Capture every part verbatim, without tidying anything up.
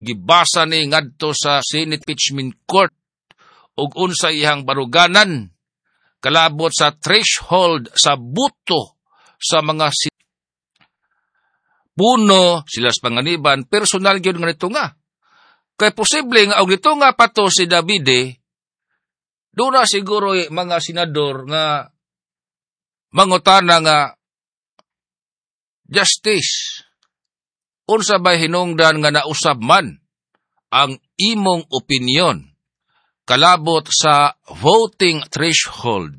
gibasa ni ngadto sa Senate Impeachment Court ug unsa iyang baruganan kalabot sa threshold sa buto sa mga si- puno sila sa panganiban personal gyud nga nito nga kay posible nga og dito nga pato si Davide dura siguro eh, mga senador nga mangutana nga justice unsa bay hinungdan nga nausab man ang imong opinyon kalabot sa voting threshold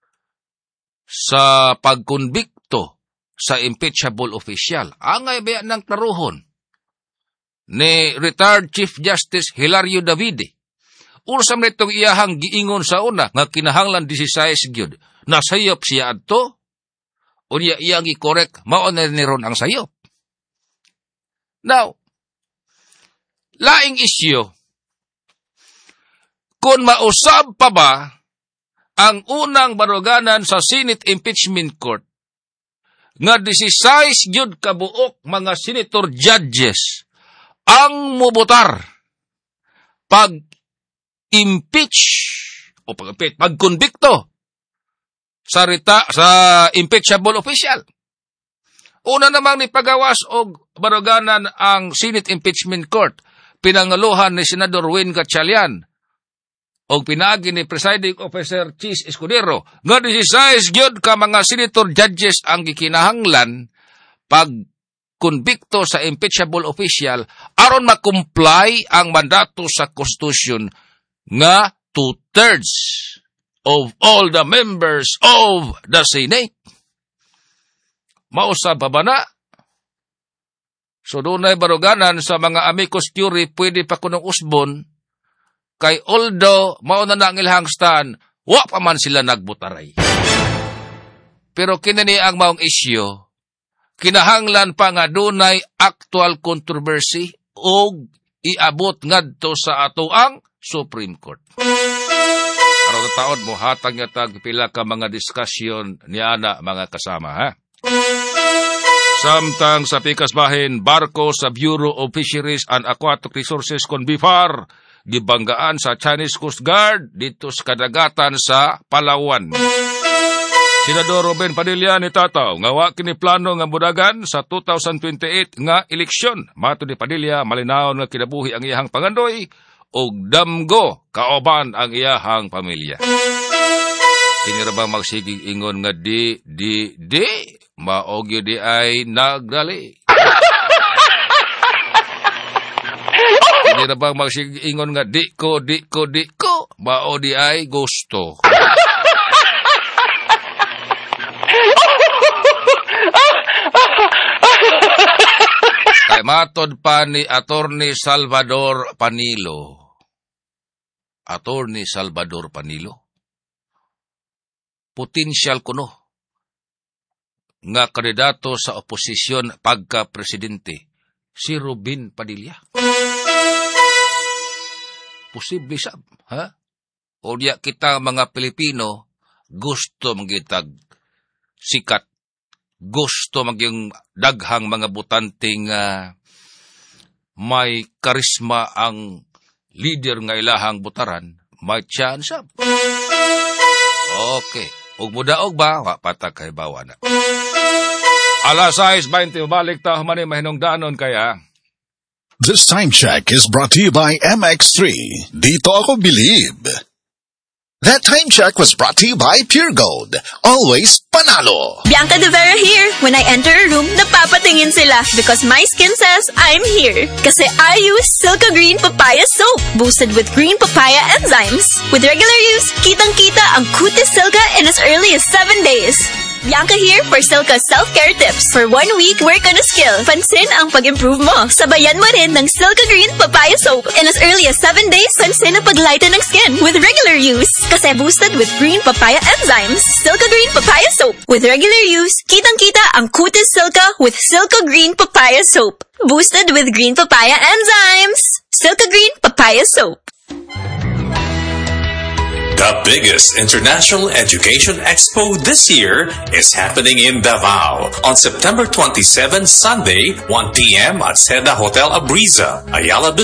sa pagkonbikto sa impeachable official. Angay ba ng taruhon ni retired Chief Justice Hilario Davide. Ursam nitong iyahang giingon sa una nga kinahanglan disisayas gyud nasayop siya adto unya iyang i-correct mao na ni ron ang sayop. Now, laing isyu kung mausab pa ba ang unang baruganan sa Senate Impeachment Court nga disisize gyud kabuok mga senator judges ang mubotar pag impeach o pag pagkonbikto sa rita, sa impeachable official. Una namang ni pagawas og baruganan ang Senate Impeachment Court pinangaluhan ni Senador Win Gatchalian o pinaagi ni Presiding Officer Chis Escudero nga disisize gyud ka mga senator judges ang gikinahanglan pag konbikto sa impeachable official aron ma-comply ang mandato sa Constitution nga two-thirds of all the members of the Senate. Mausab pa ba na? So doon ay baruganan sa mga amicus curiae pwede pa kunong usbon kay although mauna na ang ilahang stand, wa pa man sila nagbutaray. Pero kinani ang maong isyo, kinahanglan pa nga dunay actual controversy o iabot ngadto sa ato ang Supreme Court. Araw na taon mo, hatag niya tag pila ka mga diskusyon niya na mga kasama, ha? Samtang sa pikas bahin, barko sa Bureau of Fisheries and Aquatic Resources kon B F A R, gibanggaan sa Chinese Coast Guard dito sa kadagatan sa Palawan. Senador Ruben Padilla ni Tataw, nga wa kini plano nga budagan sa two thousand twenty-eight nga eleksyon. Mato ni Padilla, malinaw nga kinabuhi ang iyahang pangandoy o damgo kaoban ang iyahang pamilya. Kini ra bang magsigig ingon nga di, di, di, maogyo di ay nagdali. Hindi na bang magsigingon nga di ko, di ko, di ko, mao di ay gusto. Kay matod pa ni Attorney Salvador Panilo. Attorney Salvador Panilo. Potensyal kuno nga kandidato sa oposisyon pagka-presidente si Ruben Padilla. Posible sab, ha? O diya kita mga Pilipino gusto magitag sikat, gusto magyang daghang mga butanting uh, may karisma ang leader nga ilahang butaran, may chance sab. Okay, ug mudaog ba wa patag kay bawa na. Alas sais twenty balik ta human mahinungdanon kaya. This time check is brought to you by M X three. Dito ako believe. That time check was brought to you by Pure Gold. Always panalo. Bianca De Vera here. When I enter a room, napapatingin sila because my skin says I'm here. Kasi I use Silka Green Papaya Soap, boosted with green papaya enzymes. With regular use, kitang-kita ang kutis Silka in as early as seven days. Bianca here for Silka self-care tips. For one week, work on a skill. Pansin ang pag-improve mo. Sabayan mo rin ng Silka Green Papaya Soap. In as early as seven days, pansin ang paglighten ng skin with regular use. Kasi boosted with green papaya enzymes. Silka Green Papaya Soap. With regular use, kitang-kita ang kutis Silka with Silka Green Papaya Soap. Boosted with green papaya enzymes. Silka Green Papaya Soap. The biggest international education expo this year is happening in Davao on September twenty-seventh, Sunday, one p.m. at Seda Hotel Abriza, Ayala